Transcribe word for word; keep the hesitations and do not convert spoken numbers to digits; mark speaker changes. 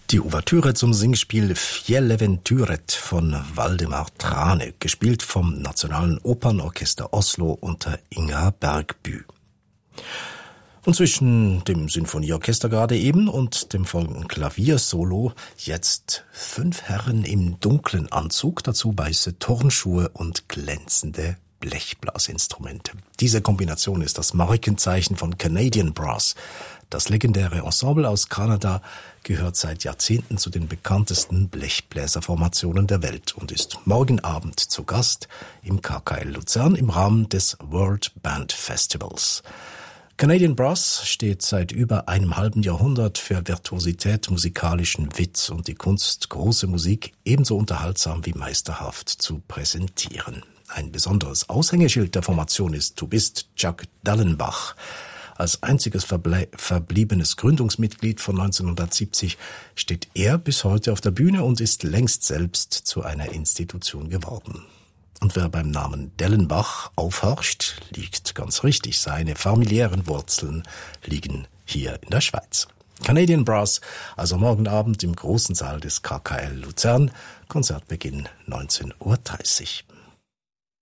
Speaker 1: Die Ouvertüre zum Singspiel Fjälläventyret von Waldemar Trane, gespielt vom Nationalen Opernorchester Oslo unter Inga Bergbü. Und zwischen dem Sinfonieorchester gerade eben und dem folgenden Klaviersolo jetzt fünf Herren im dunklen Anzug, dazu weiße Turnschuhe und glänzende Blechblasinstrumente. Diese Kombination ist das Markenzeichen von Canadian Brass. Das legendäre Ensemble aus Kanada gehört seit Jahrzehnten zu den bekanntesten Blechbläserformationen der Welt und ist morgen Abend zu Gast im K K L Luzern im Rahmen des World Band Festivals. Canadian Brass steht seit über einem halben Jahrhundert für Virtuosität, musikalischen Witz und die Kunst, große Musik ebenso unterhaltsam wie meisterhaft zu präsentieren. Ein besonderes Aushängeschild der Formation ist Tubist Chuck Dallenbach. Als einziges verble- verbliebenes Gründungsmitglied von neunzehnhundertsiebzig steht er bis heute auf der Bühne und ist längst selbst zu einer Institution geworden. Und wer beim Namen Dellenbach aufhorcht, liegt ganz richtig. Seine familiären Wurzeln liegen hier in der Schweiz. Canadian Brass, also morgen Abend im großen Saal des K K L Luzern, Konzertbeginn neunzehn Uhr dreißig.